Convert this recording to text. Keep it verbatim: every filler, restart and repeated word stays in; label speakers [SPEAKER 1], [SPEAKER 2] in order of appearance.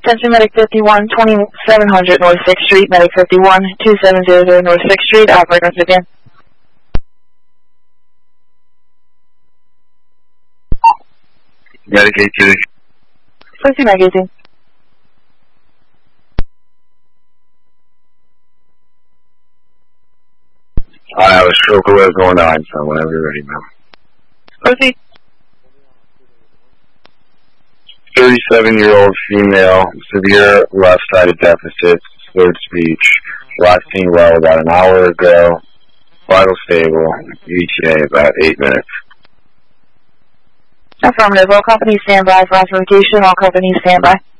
[SPEAKER 1] Attention Medic fifty-one, twenty-seven hundred North sixth Street, Medic fifty-one, two seven zero zero North sixth Street, operator again.
[SPEAKER 2] Medic eighteen.
[SPEAKER 1] Let's see, Medic eighteen.
[SPEAKER 2] I have a stroke away going nine, so whenever you're ready, ma'am.
[SPEAKER 1] Proceed.
[SPEAKER 2] thirty-seven-year-old female, severe left-sided deficits, third speech, last seen well about an hour ago, vital stable, E T A about eight minutes.
[SPEAKER 1] Affirmative. All companies stand by for identification. All companies stand by.